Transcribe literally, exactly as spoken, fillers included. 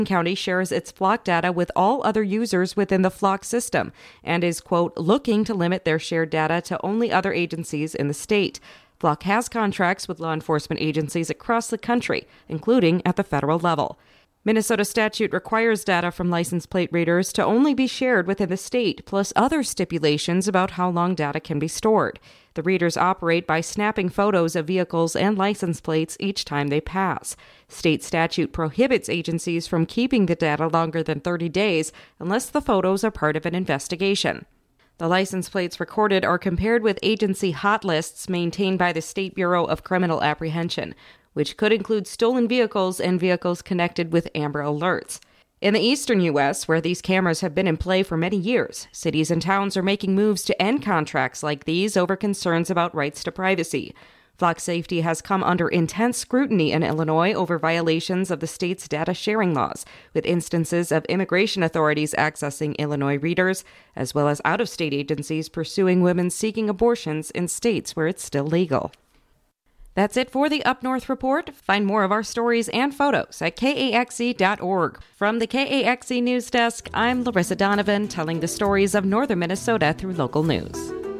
County shares its Flock data with all other users within the Flock system and is, quote, looking to limit their shared data to only other agencies in the state. Flock has contracts with law enforcement agencies across the country, including at the federal level. Minnesota statute requires data from license plate readers to only be shared within the state, plus other stipulations about how long data can be stored. The readers operate by snapping photos of vehicles and license plates each time they pass. State statute prohibits agencies from keeping the data longer than thirty days unless the photos are part of an investigation. The license plates recorded are compared with agency hot lists maintained by the State Bureau of Criminal Apprehension, which could include stolen vehicles and vehicles connected with Amber Alerts. In the eastern U S, where these cameras have been in play for many years, cities and towns are making moves to end contracts like these over concerns about rights to privacy. Flock safety has come under intense scrutiny in Illinois over violations of the state's data sharing laws, with instances of immigration authorities accessing Illinois readers, as well as out-of-state agencies pursuing women seeking abortions in states where it's still legal. That's it for the Up North Report. Find more of our stories and photos at K A X E dot org. From the K A X E News Desk, I'm Larissa Donovan, telling the stories of northern Minnesota through local news.